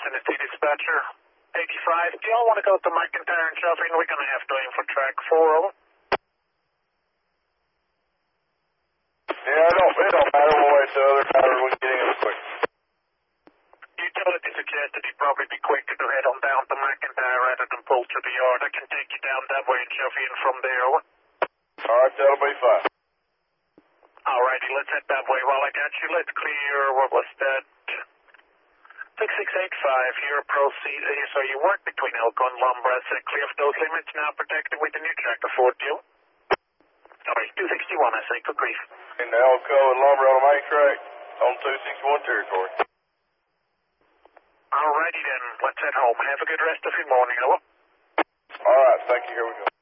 Tennessee dispatcher. 85. Do y'all want to go to McIntyre and Shelby? We're going to have to aim for track 4. Yeah, it don't matter. We'll wait till other drivers we can get in quick. Utility suggested it'd probably be quicker to head on down to McIntyre rather than pull to the yard. I can take you down that way and shove you in from there. Alright, that'll be fine. Alrighty, let's head that way. While I got you, let's clear, what was that? 6685, here, proceed. So you work between Elko and Lombra, set clear of those limits, now protected with the new tractor for you. Sorry, 261, I say, good grief. In the Elko and Lumber on the main track on 261 territory. Alrighty then, let's head home. Have a good rest of your morning, over. Alright, thank you, here we go.